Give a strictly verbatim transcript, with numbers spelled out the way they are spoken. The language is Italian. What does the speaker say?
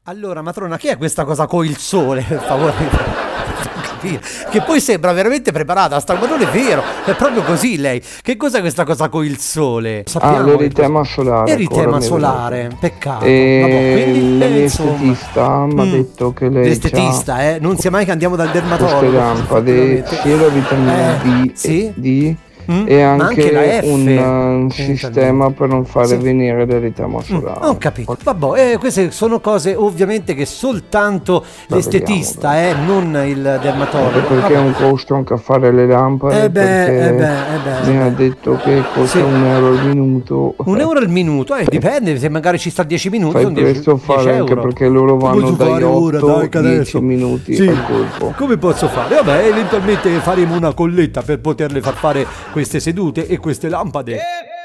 Allora, matrona, che è questa cosa con il sole, per favore? Che poi sembra veramente preparata, sta, ma non è vero, è proprio così lei. Che cos'è questa cosa con il sole? Sappiamo ah, l'eritema solare. Eritema solare, peccato. E vabbè, quindi, l'estetista mi ha mm. detto che lei l'estetista, c'ha eh, non sia mai che andiamo dal dermatologo. queste lampade, sia la vitamina eh, D, sì? e D Mm, e anche, anche un uh, sistema per non fare sì. venire l'eritema solare. Mm, ho capito. Vabbè, eh, queste sono cose ovviamente che soltanto la l'estetista, vediamo, eh, non il dermatologo. Anche perché è un costo anche a fare le lampade. Eh beh, perché eh beh, eh beh, mi eh ha beh. detto che costa sì. un euro al minuto. Un euro al minuto, eh, dipende, se magari ci sta dieci minuti. Fai sono presto a fare anche euro. perché loro vanno dai otto ai dieci minuti sì. al colpo. Come posso fare? Vabbè, eventualmente faremo una colletta per poterle far fare queste sedute e queste lampade.